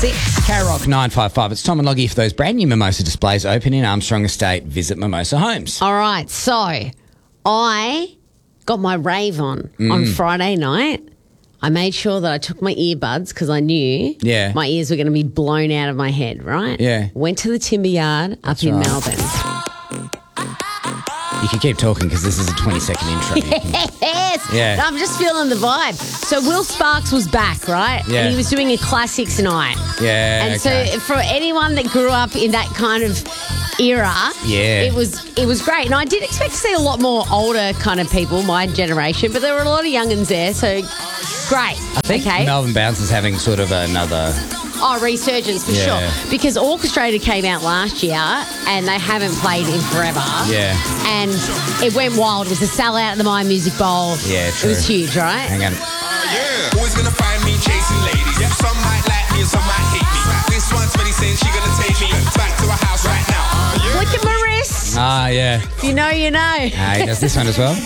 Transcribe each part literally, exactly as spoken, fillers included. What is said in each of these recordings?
six. K-Rock nine five five. It's Tom and Loggy for those brand new Mimosa displays open in Armstrong Estate. Visit Mimosa Homes. All right, so I got my rave on Mm. on Friday night. I made sure that I took my earbuds because I knew Yeah. my ears were going to be blown out of my head, right? Yeah. Went to the Timber Yard up in right. Melbourne. You can keep talking because this is a twenty-second intro. You can- Yes. Yeah. I'm just feeling the vibe. So Will Sparks was back, right? Yeah. And he was doing a classics night. Yeah, And okay. so for anyone that grew up in that kind of era, Yeah. it was it was great. And I did expect to see a lot more older kind of people, my generation, but there were a lot of young'uns there, so great. I think okay. Melbourne Bounce is having sort of another... Oh, resurgence for Yeah. sure. Because Orchestrated came out last year and they haven't played in forever. Yeah. And it went wild. It was a sellout at the My Music Bowl. Yeah, true. It was huge, right? Hang on. Yeah. Always gonna find me chasing ladies. Yeah. Some might like me and some might hate me. This one's really saying she gonna take me back to her house right now. Look at my wrist. Ah, yeah. If you know, you know. Ah, he does this one as well.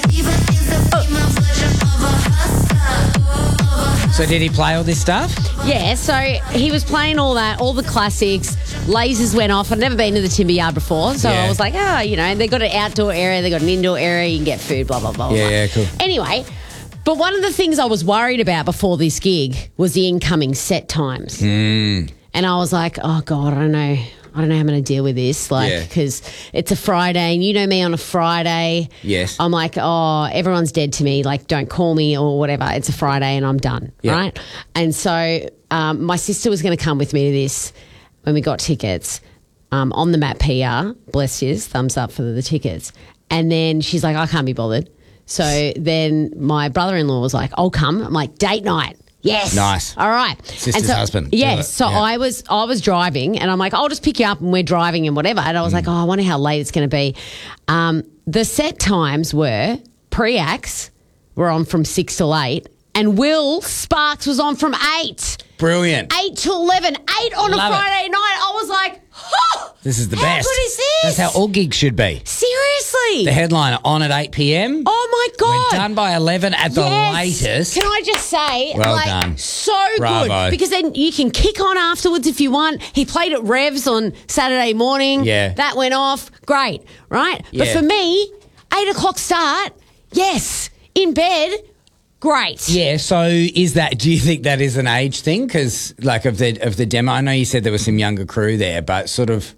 So did he play all this stuff? Yeah, so he was playing all that, all the classics. Lasers went off. I'd never been to the Timber Yard before, so Yeah. I was like, oh, you know, they got an outdoor area, they got an indoor area, you can get food, blah, blah, blah, Yeah, blah. yeah, cool. Anyway, but one of the things I was worried about before this gig was the incoming set times. Mm. And I was like, oh, God, I don't know. I don't know how I'm going to deal with this, like, Yeah. because it's a Friday, and you know me on a Friday. Yes. I'm like, oh, everyone's dead to me. Like, don't call me or whatever. It's a Friday, and I'm done, Yeah. right? And so um, my sister was going to come with me to this when we got tickets um, on the Map P R. Bless you, thumbs up for the, the tickets. And then she's like, I can't be bothered. So then my brother-in-law was like, I'll come. I'm like, date night. Yes. Nice. All right. Sister's And so, husband. Do it. Yes. So Yeah. I was I was driving and I'm like, I'll just pick you up and we're driving and whatever. And I was Mm. like, oh, I wonder how late it's going to be. Um, the set times were pre-acts were on from six till eight and Will Sparks was on from eight. Brilliant. eight to eleven. eight on Love a it. Friday night. I was like, oh, This is the how best. good is this? That's how all gigs should be. Seriously. The headliner on at eight p.m. Oh, my God. We're done by eleven at the Yes. latest. Can I just say, Well like, done. so Bravo. good. Because then you can kick on afterwards if you want. He played at Revs on Saturday morning. Yeah. That went off. Great, right? But Yeah. for me, eight o'clock start, yes. In bed, great. Yeah, so is that, do you think that is an age thing? Because, like, of the of the demo, I know you said there was some younger crew there, but sort of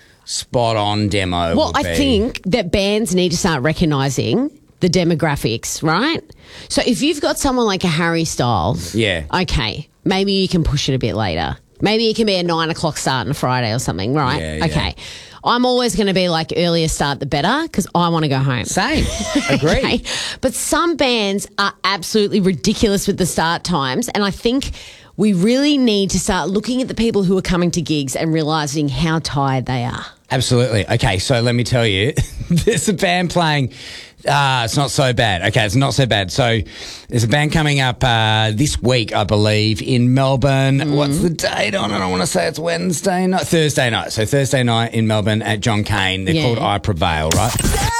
spot on demo. Well, would I be- think that bands need to start recognising the demographics, right? So if you've got someone like a Harry Styles, Yeah. okay, maybe you can push it a bit later. Maybe it can be a nine o'clock start on a Friday or something, right? Yeah, yeah. Okay. I'm always going to be like earlier start the better because I want to go home. Same. Agree. Okay? But some bands are absolutely ridiculous with the start times, and I think we really need to start looking at the people who are coming to gigs and realising how tired they are. Absolutely. Okay, so let me tell you, there's a band playing. Ah, it's not so bad. Okay, it's not so bad. So there's a band coming up uh, this week, I believe, in Melbourne. Mm-hmm. What's the date on it? I want to say it's Wednesday night, Thursday night. So Thursday night in Melbourne at John Cain. They're Yeah. called I Prevail, right?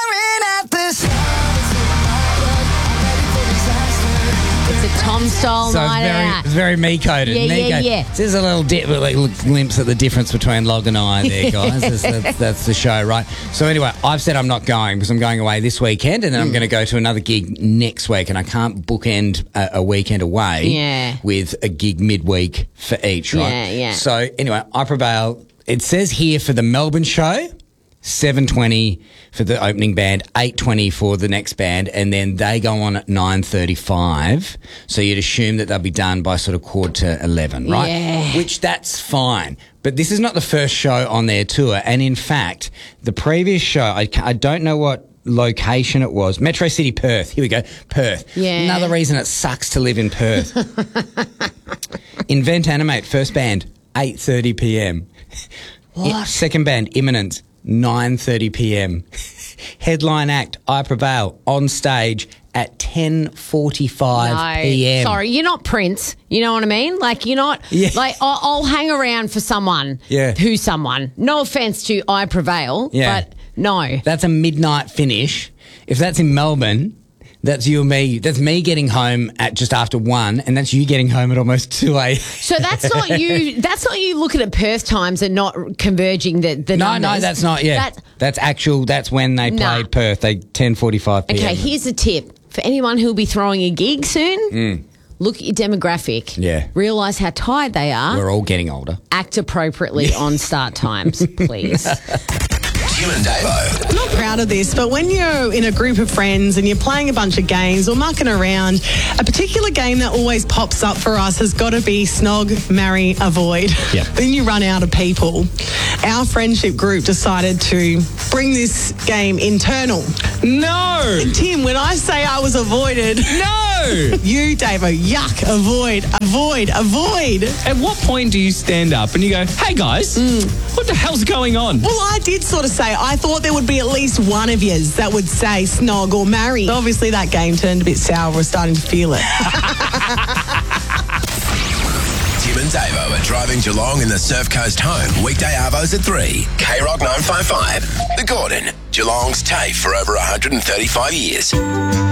It's a Tom style So night very, out. very me coded. Yeah, yeah, yeah. So there's a little, di- like, little glimpse at the difference between Log and I there, guys. that's, that's, that's the show, right? So anyway, I've said I'm not going because I'm going away this weekend, and then I'm Mm. going to go to another gig next week, and I can't bookend a, a weekend away Yeah. with a gig midweek for each, right? Yeah, yeah. So anyway, I Prevail. It says here for the Melbourne show, seven twenty for the opening band, eight twenty for the next band, and then they go on at nine thirty-five. So you'd assume that they'll be done by sort of quarter to eleven, right? Yeah. Which that's fine. But this is not the first show on their tour. And in fact, the previous show, I, ca- I don't know what location it was. Metro City, Perth. Here we go. Perth. Yeah. Another reason it sucks to live in Perth. Invent Animate, first band, eight thirty p.m. What? Second band, Imminent, nine thirty p.m. Headline act, I Prevail, on stage at ten forty-five p.m. Sorry, you're not Prince. You know what I mean? Like, you're not, Yeah. like, I'll, I'll hang around for someone Yeah. who's someone. No offence to I Prevail, Yeah. but no. That's a midnight finish. If that's in Melbourne, That's you and me. That's me getting home at just after one, and that's you getting home at almost two a.m. So that's not you. That's not you looking at Perth times and not converging the the No, numbers. no, that's not. Yeah, That's- that's actual. That's when they Nah. played Perth. They ten forty-five p.m. Okay, here's a tip for anyone who'll be throwing a gig soon. Look at your demographic. Yeah. Realise how tired they are. We're all getting older. Act appropriately on start times, please. Tim and Davo. I'm not proud of this, but when you're in a group of friends and you're playing a bunch of games or mucking around, a particular game that always pops up for us has got to be snog, marry, avoid. Yep. Then you run out of people. Our friendship group decided to bring this game internal. No! Tim, when I say I was avoided, No! you, Davo, yuck, avoid, avoid, avoid. At what point do you stand up and you go, hey guys, what the hell's going on? Well, I did sort of say, I thought there would be at least one of yous that would say snog or marry. Obviously, that game turned a bit sour. We're starting to feel it. Tim and Davo are driving Geelong in the Surf Coast home. Weekday arvos at three. K Rock nine five five. The Gordon. Geelong's TAFE for over one hundred thirty-five years.